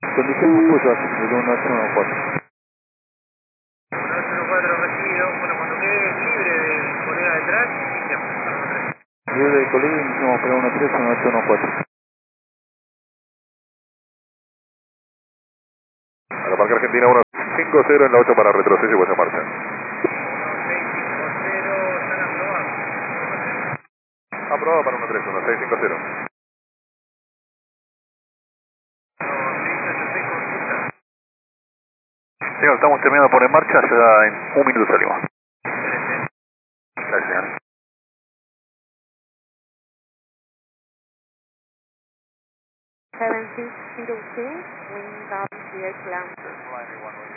Condición Maputo, del 1814. 104 recibido. Bueno, cuando quede libre del colega detrás, iniciamos. Libre de colega, iniciamos para 13, 1814. A la marca Argentina 150 en la 8 para retroceso y puesta en marcha. 1650, están aprobados. Aprobado para 13, 1650. Señor, estamos terminando por en marcha, ya en un minuto salimos. Gracias, señor. Seven 602, wind up the airplane.